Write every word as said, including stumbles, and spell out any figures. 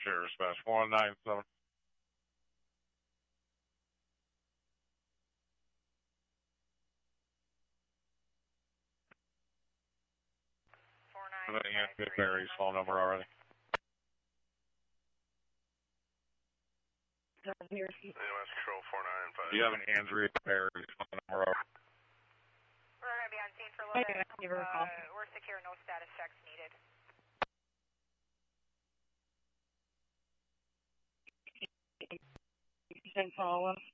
Cheers, Smash one nine seven. four nine You have Barry's phone number already. Here. Control four nine five. Do you have an Andrea Barry's phone number already? We're going to be on scene for a little Okay, bit. give her a call. Uh, we're secure, no status checks needed. You can follow up.